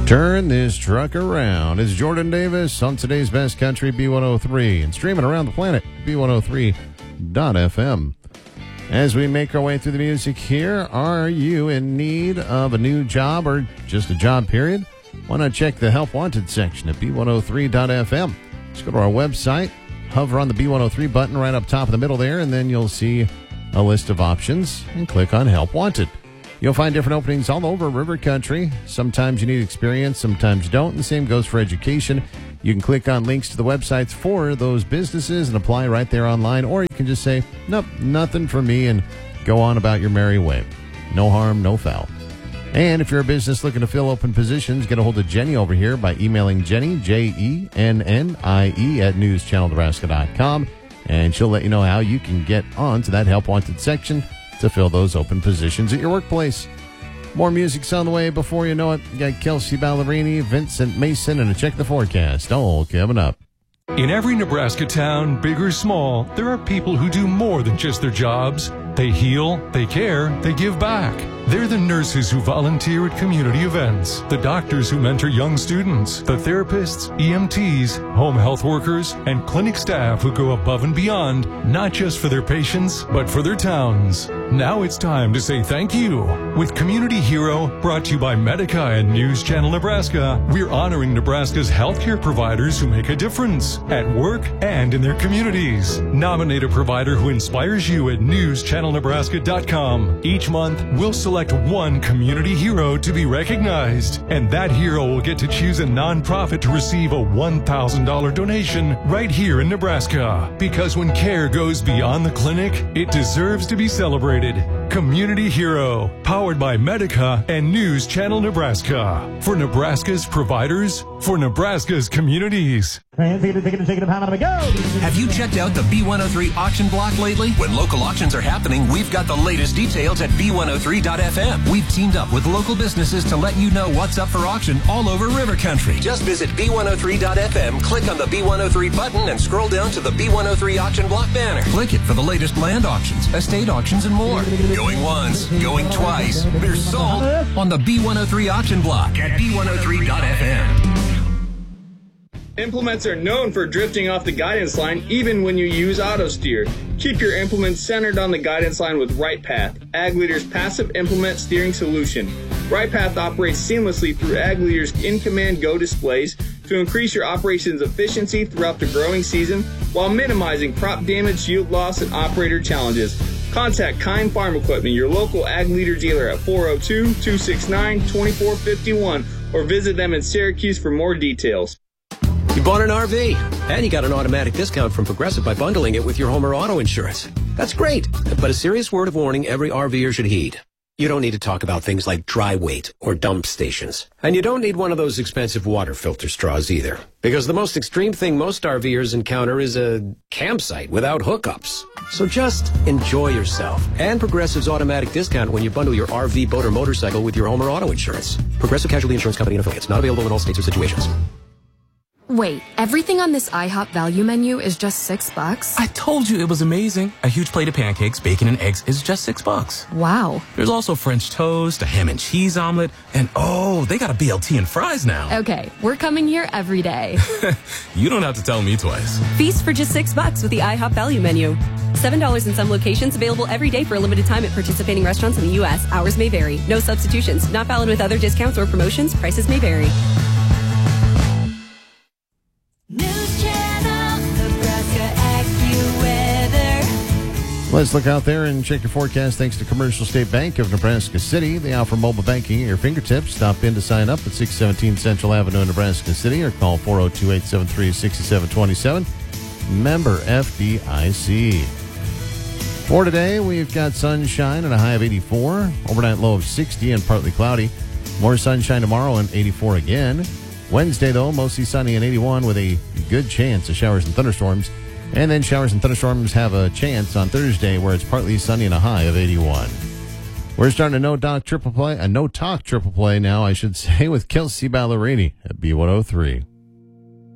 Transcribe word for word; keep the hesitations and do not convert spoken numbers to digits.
Turn this truck around. It's Jordan Davis on today's Best Country B one oh three and streaming around the planet, B one oh three dot f m. As we make our way through the music here, are you in need of a new job or just a job period? Why not check the Help Wanted section at B one oh three dot f m. Just go to our website, hover on the B one oh three button right up top in the middle there, and then you'll see a list of options and click on Help Wanted. You'll find different openings all over River Country. Sometimes you need experience, sometimes you don't, and the same goes for education. You can click on links to the websites for those businesses and apply right there online, or you can just say, nope, nothing for me, and go on about your merry way. No harm, no foul. And if you're a business looking to fill open positions, get a hold of Jenny over here by emailing Jenny, J E N N I E, at news channel nebraska dot com, and she'll let you know how you can get on to that Help Wanted section to fill those open positions at your workplace. More music's on the way before you know it. You got Kelsey Ballerini, Vincent Mason, and a check the forecast all coming up. In every Nebraska town, big or small, there are people who do more than just their jobs. They heal, they care, they give back. They're the nurses who volunteer at community events, the doctors who mentor young students, the therapists, E M Ts, home health workers, and clinic staff who go above and beyond, not just for their patients, but for their towns. Now it's time to say thank you. With Community Hero, brought to you by Medica and News Channel Nebraska, we're honoring Nebraska's healthcare providers who make a difference at work and in their communities. Nominate a provider who inspires you at news channel nebraska dot com. Each month, we'll select one community hero to be recognized, and that hero will get to choose a nonprofit to receive a one thousand dollars donation right here in Nebraska. Because when care goes beyond the clinic, it deserves to be celebrated. Community Hero, powered by Medica and News Channel Nebraska. For Nebraska's providers, for Nebraska's communities. Have you checked out the B one oh three auction block lately? When local auctions are happening, we've got the latest details at B one oh three dot f m. We've teamed up with local businesses to let you know what's up for auction all over River Country. Just visit B one oh three dot f m, click on the B one oh three button, and scroll down to the B one oh three auction block banner. Click it for the latest land auctions, estate auctions, and more. Going once, going twice. They're sold on the B one oh three auction block at B one oh three dot f m. Implements are known for drifting off the guidance line even when you use auto steer. Keep your implements centered on the guidance line with RightPath, Ag Leader's passive implement steering solution. RightPath operates seamlessly through Ag Leader's in-command Go displays to increase your operations efficiency throughout the growing season while minimizing crop damage, yield loss, and operator challenges. Contact Kind Farm Equipment, your local Ag Leader dealer at four oh two, two six nine, two four five one or visit them in Syracuse for more details. You bought an R V, and you got an automatic discount from Progressive by bundling it with your home or auto insurance. That's great, but a serious word of warning every RVer should heed. You don't need to talk about things like dry weight or dump stations. And you don't need one of those expensive water filter straws either. Because the most extreme thing most RVers encounter is a campsite without hookups. So just enjoy yourself. And Progressive's automatic discount when you bundle your R V, boat, or motorcycle with your home or auto insurance. Progressive Casualty Insurance Company and Affiliates. Not available in all states or situations. Wait, everything on this IHOP value menu is just six bucks? I told you it was amazing. A huge plate of pancakes, bacon, and eggs is just six bucks. Wow. There's also French toast, a ham and cheese omelet, and oh, they got a B L T and fries now. Okay, we're coming here every day. You don't have to tell me twice. Feast for just six bucks with the IHOP value menu. Seven dollars in some locations, available every day for a limited time at participating restaurants in the U S. Hours may vary. No substitutions. Not valid with other discounts or promotions. Prices may vary. News Channel, Nebraska AccuWeather. Let's look out there and check your forecast thanks to Commercial State Bank of Nebraska City. They offer mobile banking at your fingertips. Stop in to sign up at six seventeen Central Avenue in Nebraska City or call four oh two, eight seven three, six seven two seven. Member F D I C. For today, we've got sunshine and a high of eighty-four. Overnight low of sixty and partly cloudy. More sunshine tomorrow and eighty-four again. Wednesday, though, mostly sunny and eighty-one with a good chance of showers and thunderstorms. And then showers and thunderstorms have a chance on Thursday where it's partly sunny and a high of eighty-one. We're starting a no-talk triple play, a no-talk triple play now, I should say, with Kelsey Ballerini at B one oh three.